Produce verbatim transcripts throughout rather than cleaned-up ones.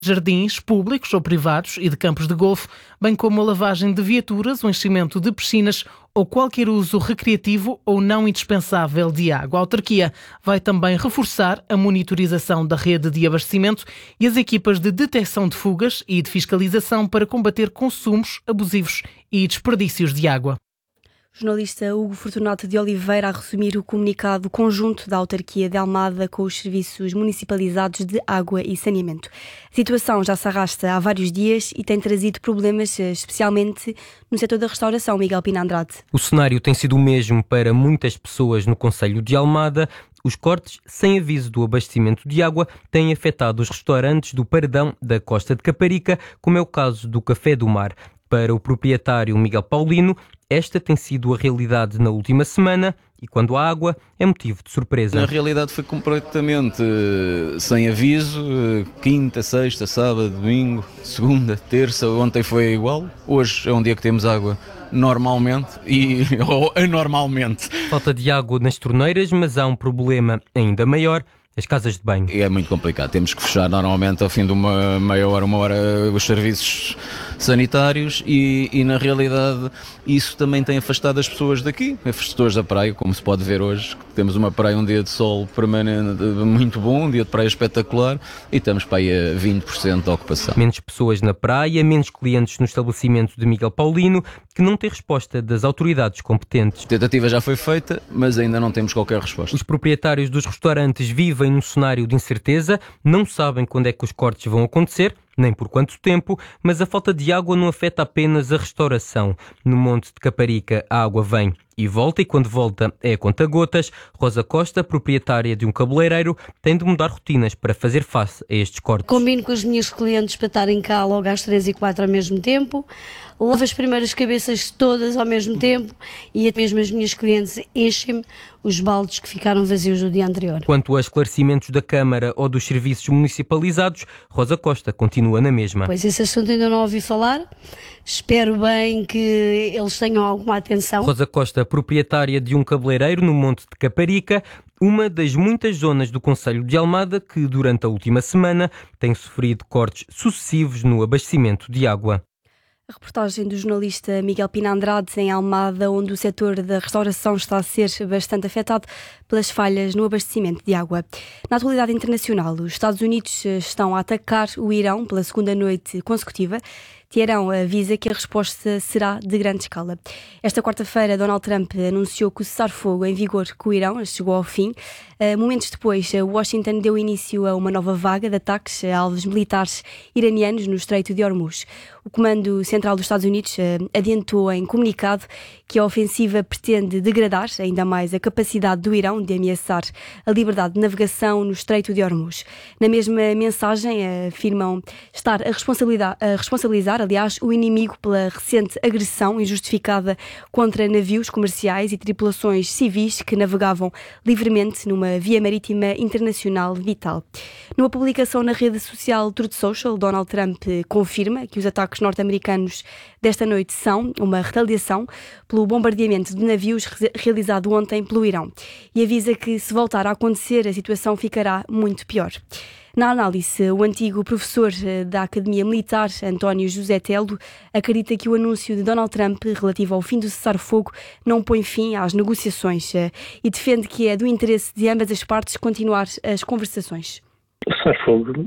jardins públicos ou privados e de campos de golfe, bem como a lavagem de viaturas, o enchimento de piscinas ou qualquer uso recreativo ou não indispensável de água. A autarquia vai também reforçar a monitorização da rede de abastecimento e as equipas de detecção de fugas e de fiscalização para combater consumos abusivos e desperdícios de água. O jornalista Hugo Fortunato de Oliveira a resumir o comunicado conjunto da autarquia de Almada com os serviços municipalizados de água e saneamento. A situação já se arrasta há vários dias e tem trazido problemas, especialmente no setor da restauração. Miguel Pina Andrade. O cenário tem sido o mesmo para muitas pessoas no concelho de Almada. Os cortes sem aviso do abastecimento de água têm afetado os restaurantes do Paredão da Costa de Caparica, como é o caso do Café do Mar. Para o proprietário Miguel Paulino, esta tem sido a realidade na última semana e quando há água é motivo de surpresa. Na realidade foi completamente uh, sem aviso, uh, quinta, sexta, sábado, domingo, segunda, terça, ontem foi igual. Hoje é um dia que temos água normalmente e ou anormalmente. Falta de água nas torneiras, mas há um problema ainda maior. As casas de banho. É muito complicado, temos que fechar normalmente ao fim de uma meia hora, uma hora os serviços sanitários e, e na realidade isso também tem afastado as pessoas daqui, as pessoas da praia, como se pode ver hoje, temos uma praia, um dia de sol permanente muito bom, um dia de praia espetacular e estamos para aí a vinte por cento da ocupação. Menos pessoas na praia, menos clientes no estabelecimento de Miguel Paulino, que não tem resposta das autoridades competentes. A tentativa já foi feita, mas ainda não temos qualquer resposta. Os proprietários dos restaurantes vivem num cenário de incerteza, não sabem quando é que os cortes vão acontecer, nem por quanto tempo, mas a falta de água não afeta apenas a restauração. No Monte de Caparica a água vem e volta, e quando volta é a conta-gotas. Rosa Costa, proprietária de um cabeleireiro, tem de mudar rotinas para fazer face a estes cortes. Combino com os meus clientes para estarem cá logo às três e quatro ao mesmo tempo, lavo as primeiras cabeças todas ao mesmo tempo e até mesmo as minhas clientes enchem os baldes que ficaram vazios do dia anterior. Quanto a esclarecimentos da Câmara ou dos serviços municipalizados, Rosa Costa continua na mesma. Pois esse assunto ainda não ouvi falar, espero bem que eles tenham alguma atenção. Rosa Costa, proprietária de um cabeleireiro no Monte de Caparica, uma das muitas zonas do concelho de Almada que durante a última semana tem sofrido cortes sucessivos no abastecimento de água. A reportagem do jornalista Miguel Pina Andrade em Almada, onde o setor da restauração está a ser bastante afetado pelas falhas no abastecimento de água. Na atualidade internacional, os Estados Unidos estão a atacar o Irão pela segunda noite consecutiva. Teherão avisa que a resposta será de grande escala. Esta quarta-feira, Donald Trump anunciou que o cessar-fogo em vigor com o Irão chegou ao fim. Momentos depois, Washington deu início a uma nova vaga de ataques a alvos militares iranianos no Estreito de Hormuz. O Comando Central dos Estados Unidos adiantou em comunicado que a ofensiva pretende degradar ainda mais a capacidade do Irão de ameaçar a liberdade de navegação no Estreito de Hormuz. Na mesma mensagem, afirmam estar a responsabilizar, a responsabilizar aliás, o inimigo pela recente agressão injustificada contra navios comerciais e tripulações civis que navegavam livremente numa via marítima internacional vital. Numa publicação na rede social Truth Social, Donald Trump confirma que os ataques norte-americanos desta noite são uma retaliação pelo bombardeamento de navios realizado ontem pelo Irão e avisa que, se voltar a acontecer, a situação ficará muito pior. Na análise, o antigo professor da Academia Militar, António José Telo, acredita que o anúncio de Donald Trump relativo ao fim do cessar-fogo não põe fim às negociações e defende que é do interesse de ambas as partes continuar as conversações. O cessar-fogo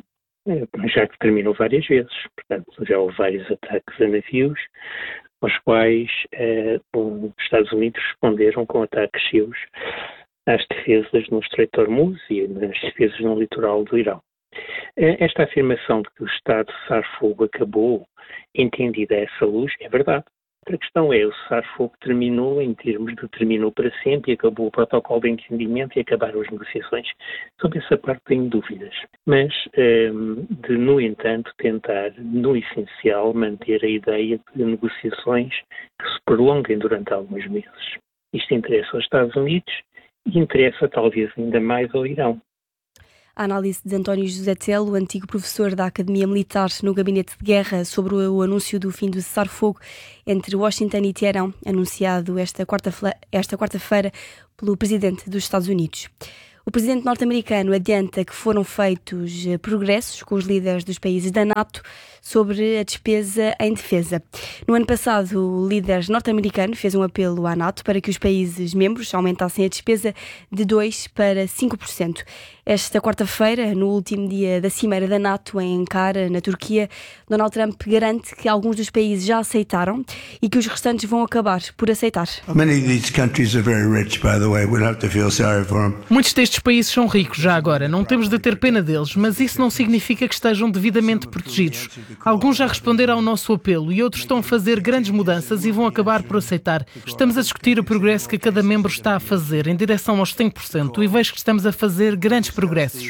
já terminou várias vezes, portanto já houve vários ataques a navios, aos quais eh, os Estados Unidos responderam com ataques seus às defesas no Estreito de Hormuz e nas defesas no litoral do Irão. Esta afirmação de que o estado de cessar-fogo acabou, entendida a essa luz, é verdade. Outra questão é, o cessar-fogo terminou em termos de terminou para sempre e acabou o protocolo de entendimento e acabaram as negociações. Sobre essa parte tenho dúvidas. Mas, de, no entanto, tentar, no essencial, manter a ideia de negociações que se prolonguem durante alguns meses. Isto interessa aos Estados Unidos e interessa talvez ainda mais ao Irão. A análise de António José Telo, antigo professor da Academia Militar no Gabinete de Guerra, sobre o anúncio do fim do cessar-fogo entre Washington e Teherão, anunciado esta quarta-feira, esta quarta-feira pelo presidente dos Estados Unidos. O presidente norte-americano adianta que foram feitos progressos com os líderes dos países da NATO sobre a despesa em defesa. No ano passado, o líder norte-americano fez um apelo à NATO para que os países membros aumentassem a despesa de dois para cinco por cento. Esta quarta-feira, no último dia da cimeira da NATO em Ankara, na Turquia, Donald Trump garante que alguns dos países já aceitaram e que os restantes vão acabar por aceitar. Muitos destes países são ricos já agora, não temos de ter pena deles, mas isso não significa que estejam devidamente protegidos. Alguns já responderam ao nosso apelo e outros estão a fazer grandes mudanças e vão acabar por aceitar. Estamos a discutir o progresso que cada membro está a fazer em direção aos cinco por cento e vejo que estamos a fazer grandes progressos.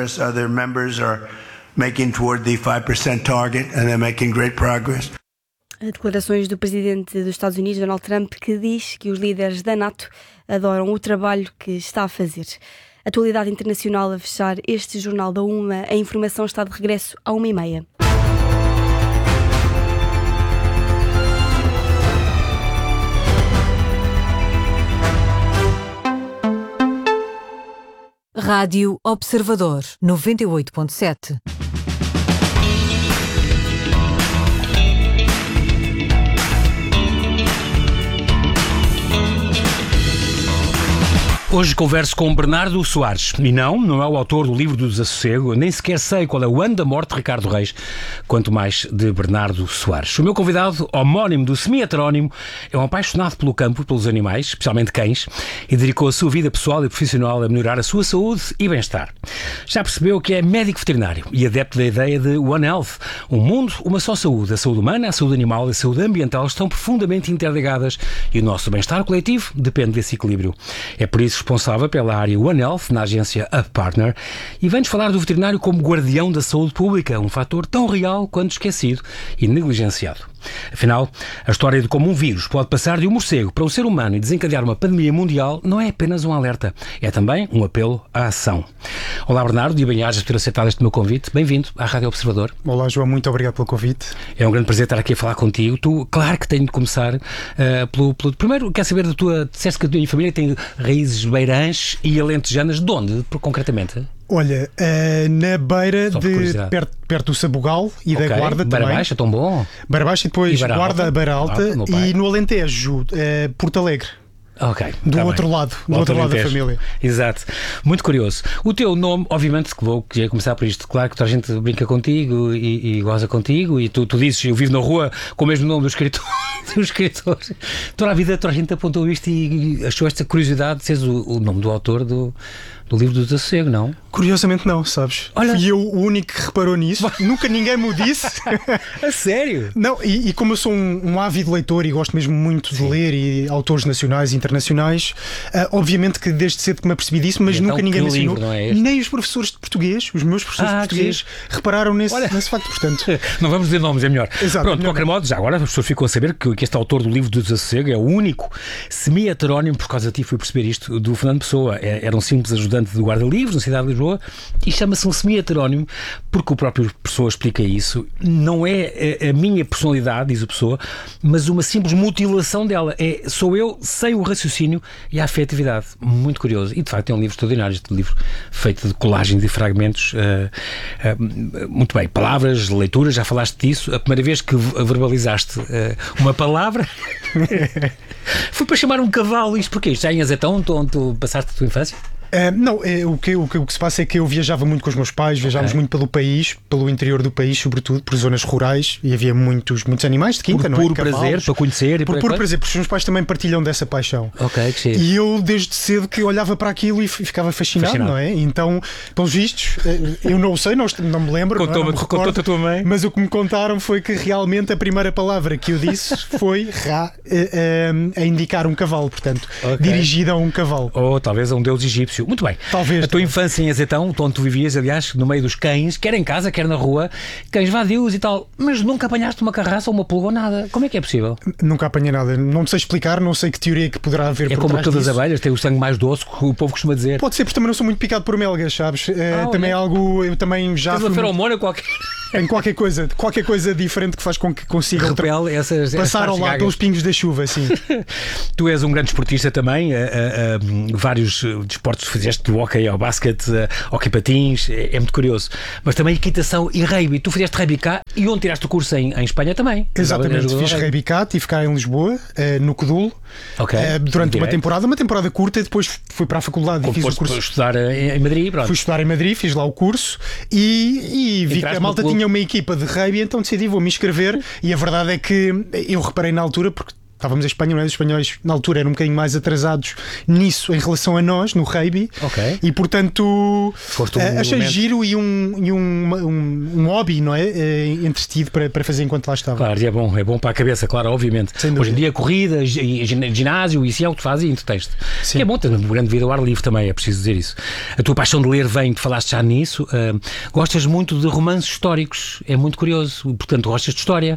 Declarações do presidente dos Estados Unidos, Donald Trump, que diz que os líderes da NATO adoram o trabalho que está a fazer. Atualidade internacional a fechar este Jornal da Uma. A informação está de regresso à uma e meia. Rádio Observador, noventa e oito ponto sete. Hoje converso com Bernardo Soares. E não, não é o autor do livro do Desassossego, nem sequer sei qual é o ano da morte de Ricardo Reis, quanto mais de Bernardo Soares. O meu convidado, homónimo do semi-heterónimo, é um apaixonado pelo campo, pelos animais, especialmente cães, e dedicou a sua vida pessoal e profissional a melhorar a sua saúde e bem-estar. Já percebeu que é médico veterinário e adepto da ideia de One Health, um mundo, uma só saúde. A saúde humana, a saúde animal e a saúde ambiental estão profundamente interligadas e o nosso bem-estar coletivo depende desse equilíbrio. É por isso responsável pela área One Health na agência Up Partner e vem-nos falar do veterinário como guardião da saúde pública, um fator tão real quanto esquecido e negligenciado. Afinal, a história de como um vírus pode passar de um morcego para um ser humano e desencadear uma pandemia mundial não é apenas um alerta, é também um apelo à ação. Olá Bernardo, e bem-ajas por ter aceitado este meu convite. Bem-vindo à Rádio Observador. Olá João, muito obrigado pelo convite. É um grande prazer estar aqui a falar contigo. Tu, claro que tenho de começar uh, pelo, pelo... Primeiro, quero saber da tua... Disseste que a tua família tem raízes beirãs e alentejanas. De onde, concretamente? Olha, uh, na beira de perto, perto do Sabugal e okay. da Guarda Beira também. Baixa, tão bom. Beira Baixa e depois e Guarda, Beira Alta, Alta e no Alentejo, uh, Porto Alegre. Ok. Do tá outro bem. lado, do outro lado da família. Exato. Muito curioso. O teu nome, obviamente, que vou queria começar por isto. Claro que toda a gente brinca contigo e, e goza contigo e tu, tu dizes, eu vivo na rua com o mesmo nome do escritor. do escritor. Toda a vida toda a gente apontou isto e, e achou esta curiosidade de seres o, o nome do autor do, do livro do Desassossego, não? Curiosamente não, sabes? Olha. Fui eu o único que reparou nisso. Nunca ninguém me o disse. A sério? Não, e, e como eu sou um, um ávido leitor e gosto mesmo muito Sim. de ler e autores nacionais e internacionais, uh, obviamente que desde cedo que me apercebi disso, mas então, nunca ninguém me ensinou. Livro, é nem os professores de português, os meus professores ah, de português, sim. repararam nesse, nesse facto, portanto. Não vamos dizer nomes, é melhor. Exato, Pronto, melhor. de qualquer modo, já agora as pessoas ficam a saber que, que este autor do livro do Desassossego é o único semi-heterónimo, por causa de ti fui perceber isto, do Fernando Pessoa. É, era um simples ajudante do guarda-livros na cidade de Lisboa e chama-se um semi-heterónimo porque o próprio Pessoa explica isso. Não é a, a minha personalidade, diz o Pessoa, mas uma simples mutilação dela. É, sou eu sem o raciocínio e a afetividade. Muito curioso. E de facto é um livro extraordinário, este livro feito de colagem de fragmentos. Uh, uh, muito bem. Palavras, leituras, já falaste disso. A primeira vez que verbalizaste uh, uma palavra foi para chamar um cavalo. Isto porquê? Já em Azetão, onde tu passaste a tua infância? Uh, não, é, o, que, o, que, o que se passa é que eu viajava muito com os meus pais, viajávamos okay. muito pelo país, pelo interior do país, sobretudo por zonas rurais, e havia muitos, muitos animais de quinta, por não é? Por puro prazer, para conhecer e por por puro prazer, porque os meus pais também partilham dessa paixão. Ok, que sim. E eu desde cedo que olhava para aquilo e ficava fascinado, fascinado. não é? Então, pelos vistos, eu não o sei, não, não me lembro, Contou-me, não, não contou-te a tua mãe. Mas o que me contaram foi que realmente a primeira palavra que eu disse foi Ra, a, a indicar um cavalo, portanto, okay. dirigida a um cavalo. Ou talvez a um deus egípcio. Muito bem. Talvez. A tua infância em Azetão, onde tu vivias, aliás, no meio dos cães, quer em casa, quer na rua, cães vadios e tal, mas nunca apanhaste uma carraça ou uma pulga ou nada. Como é que é possível? Nunca apanhei nada. Não sei explicar, não sei que teoria que poderá haver é por como trás todas disso. as abelhas, tem o sangue mais doce, que o povo costuma dizer. Pode ser, porque também não sou muito picado por melgas, sabes? Ah, também é algo, eu também já... Tens uma feromona qualquer... em qualquer coisa, qualquer coisa diferente que faz com que consiga Repele essas, passar ao lado pelos pingos da chuva, sim. Tu és um grande esportista também, uh, uh, uh, vários desportos fizeste, do hóquei ao basquete, uh, hóquei patins, é, é muito curioso. Mas também equitação e rugby. Tu fizeste rugby cá e onde tiraste o curso em, em Espanha também. Exatamente, fiz rugby cá, tive cá em Lisboa, uh, no Codulo, okay. uh, durante uma temporada, uma temporada curta, e depois fui para a faculdade e fiz o curso. Estudar em Madrid, pronto. Fui estudar em Madrid, fiz lá o curso e, e vi que a malta tinha uma equipa de rugby, então decidi, vou me inscrever. E a verdade é que eu reparei na altura, porque estávamos em Espanha, não é? Os espanhóis na altura eram um bocadinho mais atrasados nisso em relação a nós, no rugby, okay. E portanto um achei momento. giro e, um, e um, um, um hobby, não é? Entretido para, para fazer enquanto lá estava. Claro, e é bom, é bom para a cabeça, claro, obviamente. Hoje em dia, corrida, ginásio, isso é o que tu fazes e entretens-te. E é bom ter uma grande vida ao ar livre também, é preciso dizer isso. A tua paixão de ler vem, tu falaste já nisso, uh, gostas muito de romances históricos, é muito curioso, portanto, gostas de história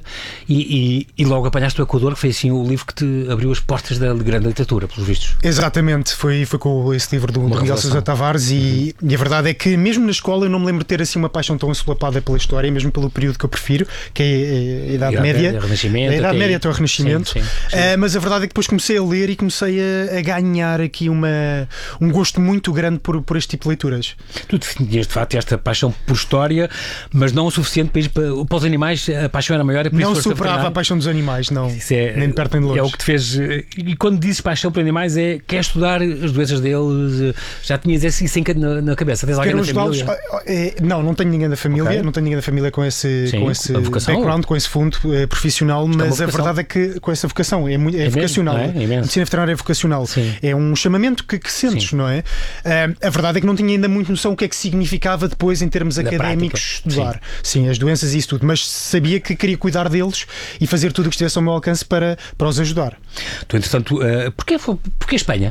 e, e, e logo apanhaste o Equador, que foi assim o livro que te abriu as portas da grande literatura, pelos vistos. Exatamente, foi, foi com esse livro do, do Miguel Sousa Tavares e, e a verdade é que mesmo na escola eu não me lembro de ter assim uma paixão tão assolapada pela história, mesmo pelo período que eu prefiro, que é a Idade Média, a Idade Média até o Renascimento, sim, sim, sim. Uh, mas a verdade é que depois comecei a ler e comecei a, a ganhar aqui uma, um gosto muito grande por, por este tipo de leituras. Tu tinhas de facto esta paixão por história, mas não o suficiente para, para, para os animais, a paixão era maior. Não superava a paixão dos animais, não, é, nem de perto nem de longe. É o que te fez. E quando dizes paixão por animais, é quer estudar as doenças deles, já tinhas isso na, na cabeça? Tens alguém na família? Não, não tenho ninguém da família, okay. Não tenho ninguém da família com esse, com esse background, com esse fundo é, profissional, mas a verdade é que com essa vocação é, muito, é, é vocacional. Mesmo, é? É a medicina veterinária é vocacional. Sim. É um chamamento que, que sentes, sim. Não é? Uh, a verdade é que não tinha ainda muito noção o que é que significava depois em termos da académicos prática. Estudar. Sim. Sim, as doenças e isso tudo, mas sabia que queria cuidar deles e fazer tudo o que estivesse ao meu alcance para, para os ajudar. Tu, entretanto, uh, porquê, porquê Espanha?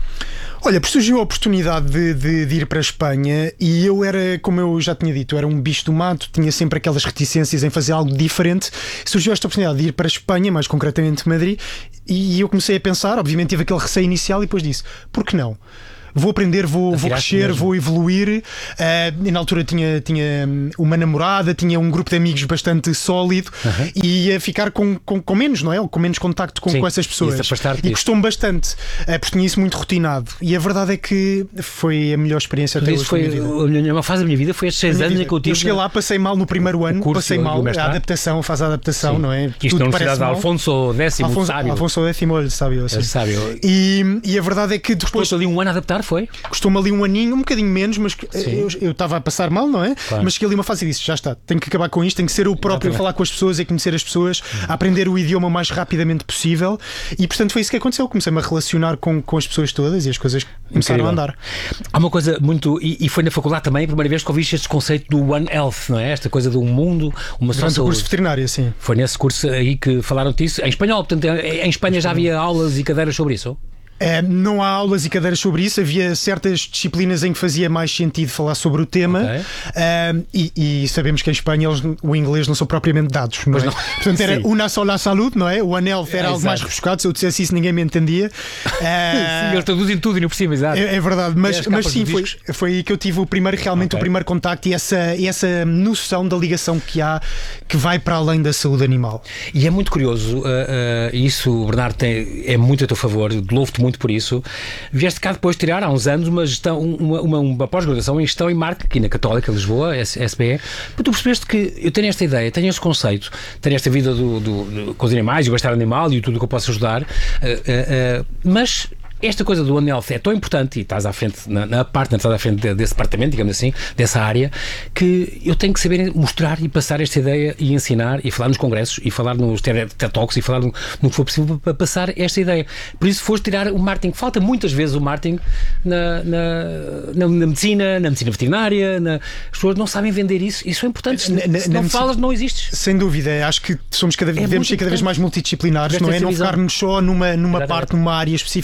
Olha, surgiu a oportunidade de, de, de ir para a Espanha e eu era, como eu já tinha dito, eu era um bicho do mato, tinha sempre aquelas reticências em fazer algo diferente. Surgiu esta oportunidade de ir para a Espanha, mais concretamente Madrid, e eu comecei a pensar, obviamente tive aquele receio inicial e depois disse, por que não? Vou aprender, vou, vou crescer, mesmo. Vou evoluir. Uh, e na altura tinha, tinha uma namorada, tinha um grupo de amigos bastante sólido, uhum. E ia ficar com, com, com menos, não é? Com menos contacto com, com essas pessoas. E custou-me bastante, uh, porque tinha isso muito rotinado. E a verdade é que foi a melhor experiência até hoje. Foi uma fase da minha vida, foi estes seis anos em que eu tive. Eu cheguei lá, passei mal no primeiro ano, curso, passei mal a adaptação, faz a adaptação, sim. Não é? Isto na Universidade de Alfonso X, Afonso, sábio. Alfonso X, olha, sábio. Assim. sábio. E, e a verdade é que depois. Custou ali um ano a adaptar, foi? Custou-me ali um aninho, um bocadinho menos, mas eu estava a passar mal, não é? Claro. Mas cheguei ali uma fase e disse, já está, tenho que acabar com isto, tenho que ser o próprio a falar com as pessoas, a conhecer as pessoas, a aprender o idioma o mais rapidamente possível e portanto foi isso que aconteceu, comecei-me a relacionar com, com as pessoas todas e as coisas começaram Incrível. A andar. Há uma coisa muito, e, e foi na faculdade também a primeira vez que ouviste este conceito do One Health, não é? Esta coisa do mundo, uma só saúde. O curso veterinário, sim. Foi nesse curso aí que falaram disso, em espanhol, portanto em Espanha já havia aulas e cadeiras sobre isso? É, não há aulas e cadeiras sobre isso, havia certas disciplinas em que fazia mais sentido falar sobre o tema, okay. uh, e, e sabemos que em Espanha eles, o inglês não são propriamente dados, não é? Não. Portanto era una sola salud, não é? O anel era é, algo exato. Mais rebuscado, se eu dissesse isso ninguém me entendia. Uh, sim, eles traduzem tudo e não por cima, exato. É, é verdade, mas, mas sim, foi, foi aí que eu tive o primeiro, realmente okay. o primeiro contacto e essa, essa noção da ligação que há, que vai para além da saúde animal. E é muito curioso, uh, uh, isso, Bernardo, tem, é muito a teu favor, louvo-te muito por isso. Vieste cá depois tirar há uns anos uma gestão, uma, uma, uma pós-graduação em gestão e marketing aqui na Católica Lisboa, S B E. Mas tu percebeste que eu tenho esta ideia, tenho este conceito, tenho esta vida do, do, do, com os animais e o bem-estar animal e tudo o que eu posso ajudar, uh, uh, uh, mas esta coisa do One Health é tão importante e estás à frente, na, na parte, estás à frente desse departamento, digamos assim, dessa área, que eu tenho que saber mostrar e passar esta ideia e ensinar e falar nos congressos e falar nos TED Talks e falar no, no que for possível para passar esta ideia. Por isso foste tirar o marketing. Falta muitas vezes o marketing na, na, na, na medicina, na medicina veterinária, na, as pessoas não sabem vender isso. Isso é importante. Se, na, se não na falas, não existes. Sem dúvida. Acho que somos cada, é devemos ser cada vez mais multidisciplinares, não é? Não focar-nos só numa, numa parte, numa área específica, porque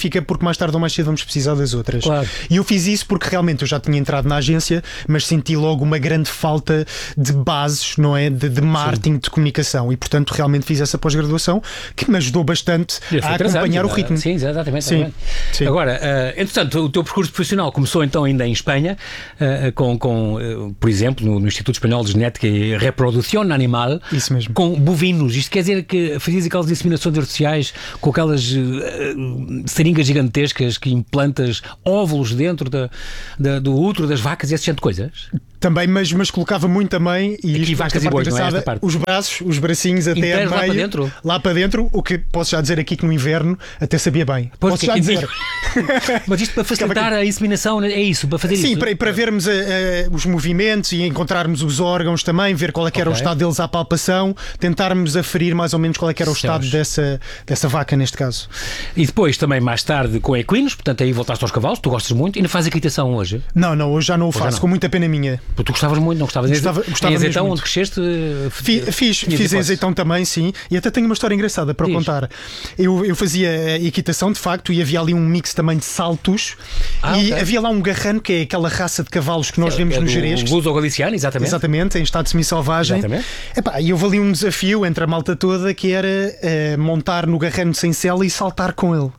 mais tarde ou mais cedo vamos precisar das outras. Claro. E eu fiz isso porque realmente eu já tinha entrado na agência, mas senti logo uma grande falta de bases, não é? De, de marketing, sim, de comunicação, e portanto realmente fiz essa pós-graduação que me ajudou bastante a acompanhar o ritmo. Sim, exatamente. Sim, sim. Agora, uh, entretanto, o teu percurso profissional começou então ainda em Espanha, uh, com, com uh, por exemplo, no, no Instituto Espanhol de Genética e Reprodução Animal, isso mesmo, com bovinos. Isto quer dizer que fazias aquelas inseminações artificiais com aquelas uh, seringas gigantescas que implantas óvulos dentro da, da, do útero das vacas e esse tipo de coisas? Também, mas, mas colocava muito também, e aqui vacas e bois, não é esta parte? Os braços, os bracinhos até meio, lá para dentro? Lá para dentro, o que posso já dizer aqui que no inverno até sabia bem. Pois, posso já dizer. Mas isto para facilitar a inseminação, é isso, para fazer Sim, isso? Sim, para, para vermos uh, uh, os movimentos e encontrarmos os órgãos também, ver qual é que era okay. o estado deles à palpação, tentarmos aferir mais ou menos qual é que era o Céus. estado dessa, dessa vaca neste caso. E depois também mais tarde com equinos, portanto aí voltaste aos cavalos, tu gostas muito, e ainda fazes equitação hoje? Não, não, hoje já não o hoje faço, não. com muita pena minha. Porque tu gostavas muito, não gostavas? Gostava, gostava em Azeitão, muito. onde cresceste? Fiz, fiz, fiz em Azeitão também, sim, e até tenho uma história engraçada para Diz. contar. Eu, eu fazia equitação, de facto, e havia ali um mix também de saltos, ah, e okay. havia lá um garrano, que é aquela raça de cavalos que nós é, vemos é nos Jerez. O Luso Galiciano, exatamente. Exatamente, em estado semi-selvagem. E houve ali um desafio entre a malta toda, que era uh, montar no garrano sem sela e saltar com ele.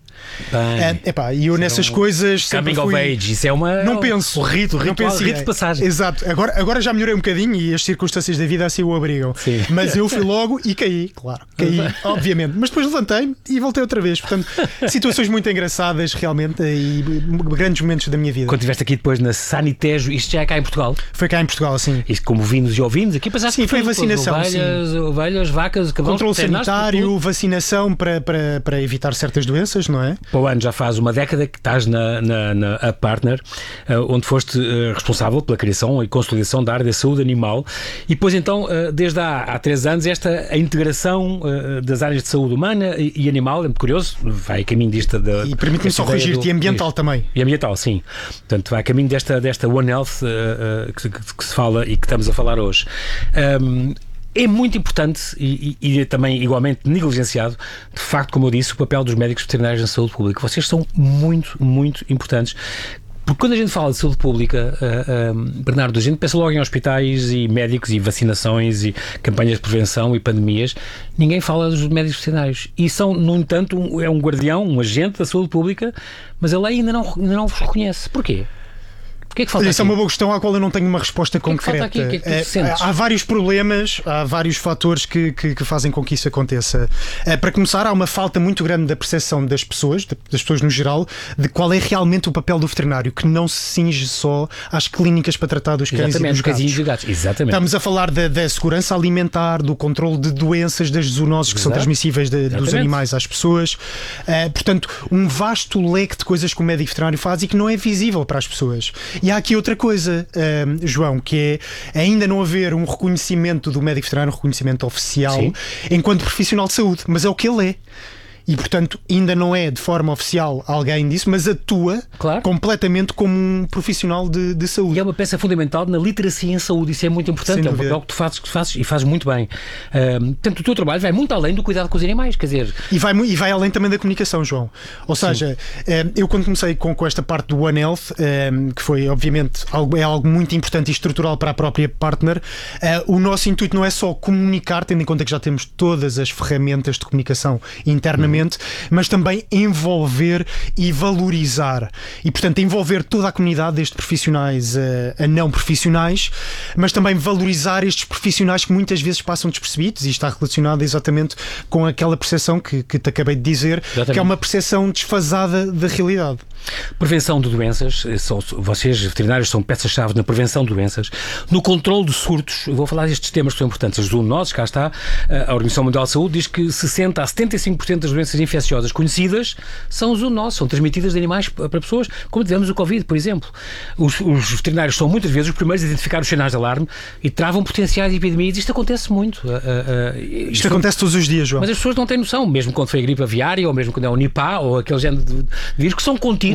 É, epá, e eu nessas é um coisas coming fui... of age, isso é uma não penso, o rito, o rito, não rito de passagem. Exato, agora, agora já melhorei um bocadinho e as circunstâncias da vida assim o abrigam. Sim. Mas eu fui logo e caí, claro, caí, obviamente, mas depois levantei-me e voltei outra vez. Portanto, situações muito engraçadas realmente e grandes momentos da minha vida. Quando estiveste aqui depois na Sanitejo, isto já é cá em Portugal? Foi cá em Portugal, sim. Isto como vinos e ovinos, aqui passaste sim, foi vacinação, ovelhas, sim. ovelhas, vacas, cavalos. Controle sanitário, vacinação para, para, para evitar certas doenças, não é? Para o ano já faz uma década que estás na, na, na a Partner, uh, onde foste uh, responsável pela criação e consolidação da área da saúde animal, e depois então, uh, desde há, há três anos, esta a integração uh, das áreas de saúde humana e, e animal, é muito curioso, vai a caminho disto da... E permite-me só corrigir-te, do... e ambiental Isto. também. E ambiental, sim. Portanto, vai a caminho desta, desta One Health uh, uh, que, que, que se fala e que estamos a falar hoje. Um, É muito importante e, e, e também igualmente negligenciado, de facto, como eu disse, o papel dos médicos veterinários na saúde pública. Vocês são muito, muito importantes. Porque quando a gente fala de saúde pública, uh, uh, Bernardo, a gente pensa logo em hospitais e médicos e vacinações e campanhas de prevenção e pandemias. Ninguém fala dos médicos veterinários. E são, no entanto, um, é um guardião, um agente da saúde pública, mas ele ainda não, ainda não vos reconhece. Porquê? Que é que falta Essa aqui? é uma boa questão à qual eu não tenho uma resposta que é que concreta. Falta aqui? Que é que tu sentes? Há vários problemas, há vários fatores que, que, que fazem com que isso aconteça. Para começar, há uma falta muito grande da percepção das pessoas, das pessoas no geral, de qual é realmente o papel do veterinário, que não se cinge só às clínicas para tratar dos cães Exatamente, e dos gatos. E gatos. Exatamente. Estamos a falar da, da segurança alimentar, do controle de doenças, das zoonoses que Exato. são transmissíveis de, dos animais às pessoas. Uh, portanto, um vasto leque de coisas que o médico veterinário faz e que não é visível para as pessoas. E há aqui outra coisa, Uh, João, que é ainda não haver um reconhecimento do médico veterinário, um reconhecimento oficial Sim. enquanto profissional de saúde, mas é o que ele é. E, portanto, ainda não é de forma oficial alguém disso, mas atua claro. completamente como um profissional de, de saúde. E é uma peça fundamental na literacia em saúde, isso é muito importante, Sem é um papel que tu fazes, que tu fazes e fazes muito bem. Uh, portanto, o teu trabalho vai muito além do cuidado com os animais, quer dizer... E vai, e vai além também da comunicação, João. Ou seja, uh, eu quando comecei com, com esta parte do One Health, uh, que foi, obviamente, algo, é algo muito importante e estrutural para a própria Partner, uh, o nosso intuito não é só comunicar, tendo em conta que já temos todas as ferramentas de comunicação internamente, mas também envolver e valorizar. E, portanto, envolver toda a comunidade, desde profissionais a, a não profissionais, mas também valorizar estes profissionais que muitas vezes passam despercebidos, e está relacionado exatamente com aquela percepção que, que te acabei de dizer, exatamente. que é uma percepção desfasada da realidade. Prevenção de doenças, são, vocês veterinários são peças-chave na prevenção de doenças, no controle de surtos. Eu vou falar destes temas que são importantes. As zoonoses, cá está, a Organização Mundial de Saúde diz que sessenta a setenta e cinco por cento das doenças infecciosas conhecidas são zoonoses, são transmitidas de animais para pessoas, como tivemos o Covid, por exemplo. Os, os veterinários são muitas vezes os primeiros a identificar os sinais de alarme e travam potenciais epidemias. Isto acontece muito. Uh, uh, isto, isto acontece todos os dias, João. Mas as pessoas não têm noção, mesmo quando foi a gripe aviária, ou mesmo quando é o Nipah, ou aquele género de vírus que são contidos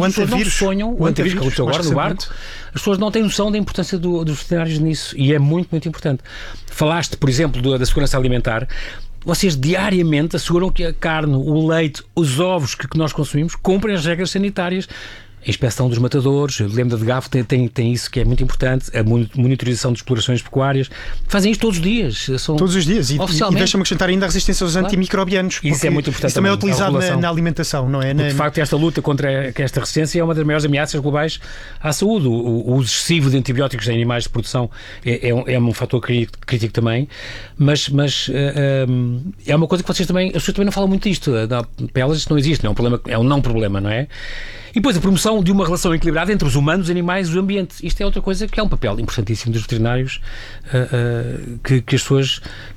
o antivírus, sonham, o antivírus que aconteceu agora no barco, as pessoas não têm noção da importância do, dos veterinários nisso, e é muito, muito importante. Falaste, por exemplo, do, da segurança alimentar. Vocês diariamente asseguram que a carne, o leite, os ovos que, que nós consumimos cumprem as regras sanitárias. A inspeção dos matadores, o lembra de Gafo tem, tem, tem isso que é muito importante, a monitorização de explorações pecuárias. Fazem isto todos os dias. São todos os dias. E, e deixa-me acrescentar ainda a resistência aos claro. antimicrobianos. Isso é muito importante. Isso também é utilizado na, na alimentação, não é? Na, de facto, esta luta contra esta resistência é uma das maiores ameaças globais à saúde. O, o uso excessivo de antibióticos em animais de produção é, é, um, é um fator crítico também, mas, mas uh, um, é uma coisa que vocês também, as pessoas também não falam muito disto. Para elas isto não existe, não é um problema, é um não problema, não é? E depois a promoção de uma relação equilibrada entre os humanos, os animais e o ambiente. Isto é outra coisa que é um papel importantíssimo dos veterinários, uh, uh, que, que as pessoas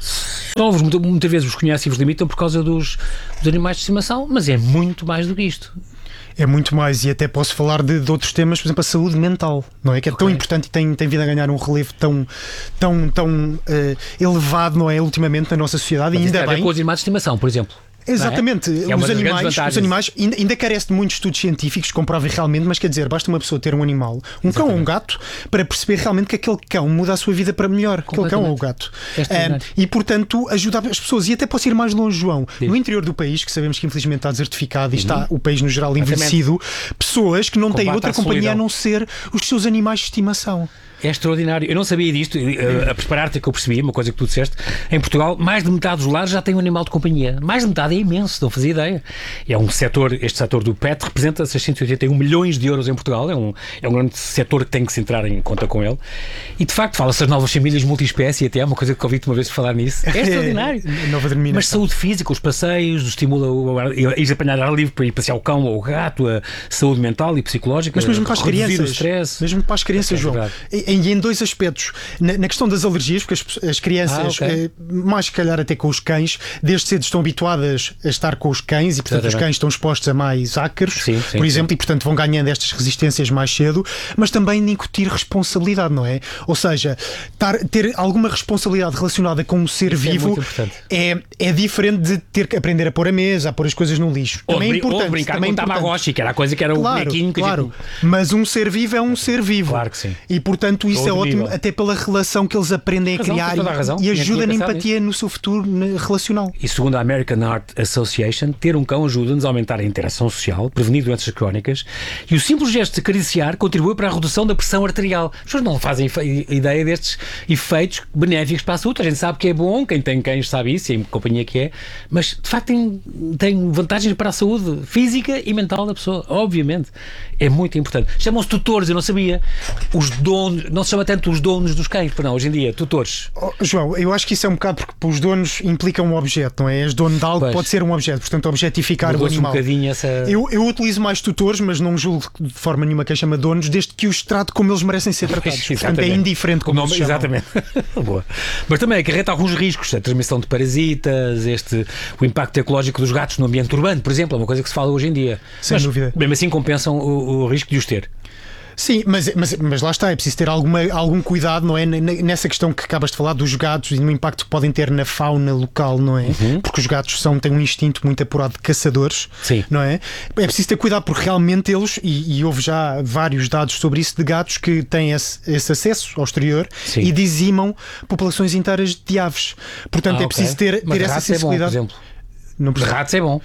só vos, muitas vezes os conhecem e vos limitam por causa dos, dos animais de estimação, mas é muito mais do que isto. É muito mais, e até posso falar de, de outros temas, por exemplo, a saúde mental, não é? Que é okay. tão importante e tem, tem vindo a ganhar um relevo tão, tão, tão uh, elevado, não é? Ultimamente na nossa sociedade. Mas e ainda tem a ver bem. com os animais de estimação, por exemplo. Exatamente, é? É os, animais, os animais ainda, ainda carece de muitos estudos científicos que comprovem realmente, mas quer dizer, basta uma pessoa ter um animal, um Exatamente. cão ou um gato, para perceber realmente que aquele cão muda a sua vida para melhor, aquele cão ou o gato. É, e portanto ajuda as pessoas. E até posso ir mais longe, João. Sim. No interior do país, que sabemos que infelizmente está desertificado e está uhum. o país no geral envelhecido, pessoas que não têm outra companhia a não ser os seus animais de estimação. É extraordinário. Eu não sabia disto. A preparar-te que eu percebi, uma coisa que tu disseste, em Portugal, mais de metade dos lares já tem um animal de companhia. Mais de metade é imenso, não fazia ideia. É um setor, este setor do pet representa seiscentos e oitenta e um milhões de euros em Portugal. É um, é um grande setor que tem que se entrar em conta com ele. E de facto, fala-se das novas famílias multiespécie, até é uma coisa que ouvi-te uma vez falar nisso. É extraordinário. Nova denominação. Mas saúde física, os passeios, estimula o ar, ir apanhar ar livre para ir passear o cão ou o gato, a saúde mental e psicológica. Mas mesmo para as crianças, o stress. mesmo para as crianças, é João. E em dois aspectos. Na, na questão das alergias, porque as, as crianças, ah, okay. eh, mais se calhar até com os cães, desde cedo estão habituadas a estar com os cães e, portanto, Exatamente. os cães estão expostos a mais ácaros, sim, sim, por exemplo, sim. e, portanto, vão ganhando estas resistências mais cedo, mas também de incutir responsabilidade, não é? Ou seja, tar, ter alguma responsabilidade relacionada com um ser Isso vivo é, é, é diferente de ter que aprender a pôr a mesa, a pôr as coisas no lixo. Ou, também é importante. Ou brincar também com o Tamagotchi, que era a coisa que era claro, o bonequinho. Claro, gente... mas um ser vivo é um ser vivo. Claro que sim. E, portanto, isso Todo é ótimo. nível. Até pela relação que eles aprendem a razão, criar e, e ajuda na empatia nisso. no seu futuro relacional. E segundo a American Heart Association, ter um cão ajuda-nos a aumentar a interação social, prevenir doenças crónicas, e o simples gesto de acariciar contribui para a redução da pressão arterial. As pessoas não fazem ideia destes efeitos benéficos para a saúde. A gente sabe que é bom, quem tem cães sabe isso, e a companhia que é, mas de facto tem, tem vantagens para a saúde física e mental da pessoa, obviamente. É muito importante. Chamam-se tutores, eu não sabia. Os donos, não se chama tanto os donos dos cães, não, hoje em dia, tutores. Oh, João, eu acho que isso é um bocado porque os donos implicam um objeto, não é? És dono de algo, pois. Pode ser um objeto, portanto, objetificar o animal. Um bocadinho essa... eu, eu utilizo mais tutores, mas não julgo de forma nenhuma quem chama donos, desde que os trate como eles merecem ser tratados. Pois, portanto, é indiferente como se Exatamente. Boa. Mas também acarreta alguns riscos, a transmissão de parasitas, este, o impacto ecológico dos gatos no ambiente urbano, por exemplo, é uma coisa que se fala hoje em dia. Sem mas, dúvida. Mesmo assim compensam o, o risco de os ter. Sim, mas, mas, mas lá está, é preciso ter alguma, algum cuidado, não é? Nessa questão que acabas de falar dos gatos e no impacto que podem ter na fauna local, não é? Uhum. Porque os gatos são, têm um instinto muito apurado de caçadores, Sim. não é? É preciso ter cuidado porque realmente eles, e, e houve já vários dados sobre isso, de gatos que têm esse, esse acesso ao exterior Sim. e dizimam populações inteiras de aves. Portanto, ah, é preciso okay. ter, ter essa sensibilidade. É bom, por exemplo. Não de ratos é bom.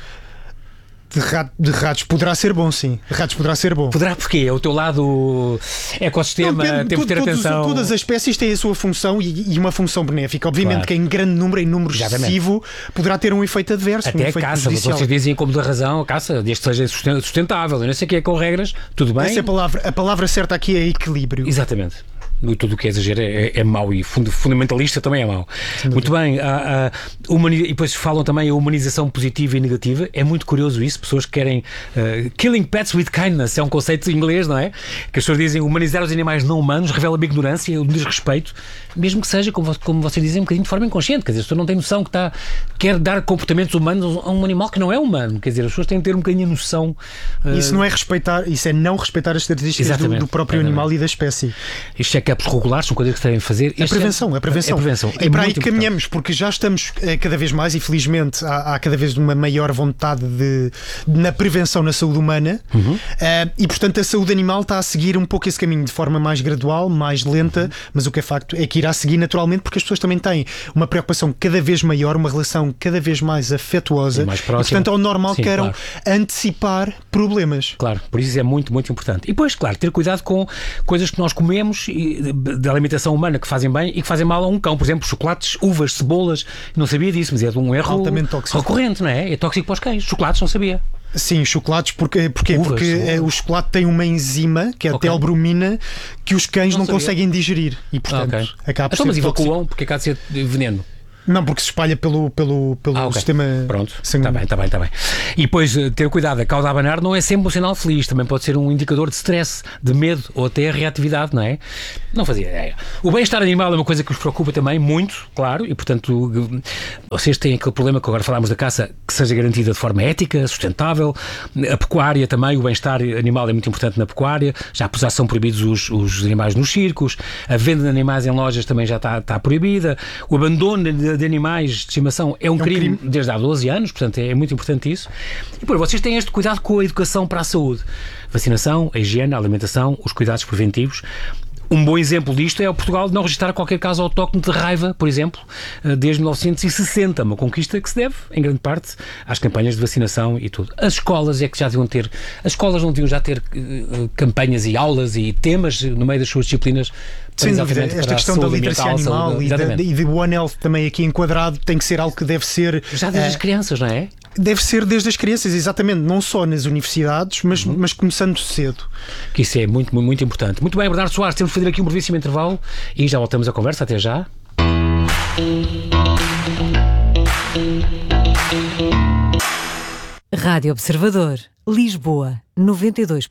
De, rato, de ratos poderá ser bom, sim. De ratos poderá ser bom. Poderá porque é o teu lado ecossistema, não, temos que ter todos, atenção. Todas as espécies têm a sua função e, e uma função benéfica. Obviamente claro. que em grande número, em número excessivo, poderá ter um efeito adverso. Até um a efeito caça, vocês dizem como da razão, a caça, desde que seja sustentável. Eu não sei o que é com regras, tudo bem. Essa é a palavra, a palavra certa aqui é equilíbrio. Exatamente. Tudo o que é exagero é, é mau e fundamentalista também é mau. Muito bem, a, a humani- e depois falam também a humanização positiva e negativa. É muito curioso isso, pessoas que querem uh, killing pets with kindness, é um conceito inglês, não é? Que as pessoas dizem humanizar os animais não humanos revela uma ignorância, um desrespeito, mesmo que seja, como, como vocês dizem, um bocadinho de forma inconsciente. Quer dizer, a pessoa não tem noção que está, quer dar comportamentos humanos a um animal que não é humano. Quer dizer, as pessoas têm que ter um bocadinho a noção. Uh... Isso não é respeitar, isso é não respeitar as características do, do próprio Exatamente. animal e da espécie. Isto é check-ups regulares, são coisas que se devem fazer. A prevenção, a prevenção. É, prevenção. É, é para aí muito que caminhamos, porque já estamos eh, cada vez mais, e felizmente há, há cada vez uma maior vontade de, de, na prevenção na saúde humana, uhum. uh, e portanto a saúde animal está a seguir um pouco esse caminho de forma mais gradual, mais lenta, uhum. mas o que é facto é que irá seguir naturalmente, porque as pessoas também têm uma preocupação cada vez maior, uma relação cada vez mais afetuosa, e, mais e portanto é o normal que queiram claro. antecipar problemas. Claro, por isso é muito, muito importante. E depois, claro, ter cuidado com coisas que nós comemos da alimentação humana que fazem bem e que fazem mal a um cão. Por exemplo, chocolates, uvas, cebolas. Não sabia disso, mas é um erro altamente tóxico. Recorrente, não é? É tóxico para os cães. Chocolates, não sabia. Sim, chocolates, porque, porque, Uvas, porque é, o chocolate tem uma enzima, que é a okay. teobromina, que os cães não, não conseguem digerir e, portanto, ah, okay. acaba por então, ser mas evacuam porque acaba de ser veneno. Não, porque se espalha pelo, pelo, pelo ah, okay. sistema Pronto, sanguíneo. Está bem, está bem, está bem. E depois, ter cuidado, a cauda a abanar não é sempre um sinal feliz, também pode ser um indicador de stress, de medo ou até reatividade, não é? Não fazia ideia. O bem-estar animal é uma coisa que os preocupa também muito, claro, e portanto, vocês têm aquele problema que agora falámos da caça, que seja garantida de forma ética, sustentável, a pecuária também, o bem-estar animal é muito importante na pecuária, já já são proibidos os, os animais nos circos, a venda de animais em lojas também já está, está proibida, o abandono de, de animais de estimação é um, é um crime, crime desde há doze anos, portanto é muito importante isso. E depois vocês têm este cuidado com a educação para a saúde, vacinação, a higiene, a alimentação, os cuidados preventivos. Um bom exemplo disto é o Portugal de não registrar qualquer caso autóctone de raiva, por exemplo, desde mil novecentos e sessenta, uma conquista que se deve, em grande parte, às campanhas de vacinação e tudo. As escolas é que já deviam ter, as escolas não deviam já ter uh, campanhas e aulas e temas no meio das suas disciplinas. Sem dúvida, esta questão da literacia animal saúde, e, de, e do One Health também aqui enquadrado tem que ser algo que deve ser... Já desde uh, as crianças, não é? Deve ser desde as crianças, exatamente, não só nas universidades, mas, uhum. mas começando cedo. Que isso é muito, muito, muito importante. Muito bem, Bernardo Soares, temos de fazer aqui um brevíssimo intervalo e já voltamos à conversa. Até já. Rádio Observador, Lisboa, noventa e dois.